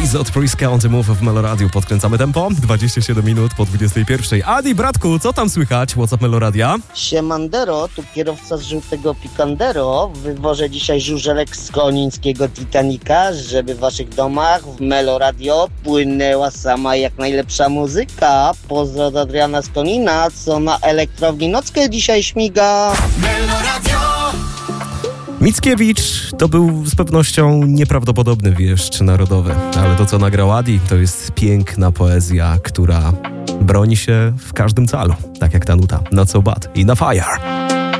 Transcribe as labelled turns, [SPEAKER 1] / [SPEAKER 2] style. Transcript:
[SPEAKER 1] Lizot, Priska on the Move w Meloradiu. Podkręcamy tempo, 27 minut po 21. Adi, bratku, co tam słychać? WhatsApp Meloradia?
[SPEAKER 2] Siemandero, tu kierowca z żółtego Picandero. Wywożę dzisiaj żużelek z konińskiego Titanica, żeby w waszych domach w Meloradio płynęła sama jak najlepsza muzyka. Pozdro od Adriana z Konina, co na elektrowni nockę dzisiaj śmiga.
[SPEAKER 3] Meloradio.
[SPEAKER 1] Mickiewicz to był z pewnością nieprawdopodobny wieszcz narodowy, ale to, co nagrał Adi, to jest piękna poezja, która broni się w każdym calu, tak jak ta nuta Not So Bad i Na Fire.